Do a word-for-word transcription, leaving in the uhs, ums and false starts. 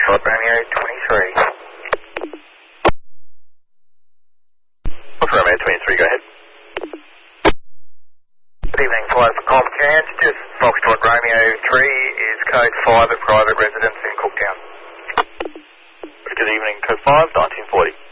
Foxtrot Romeo twenty-three. Foxtrot Romeo twenty-three, go ahead. Good evening, flight for Comcast. Just Foxtrot Romeo three is code five at private residence in Cooktown. Good evening, code five, nineteen forty.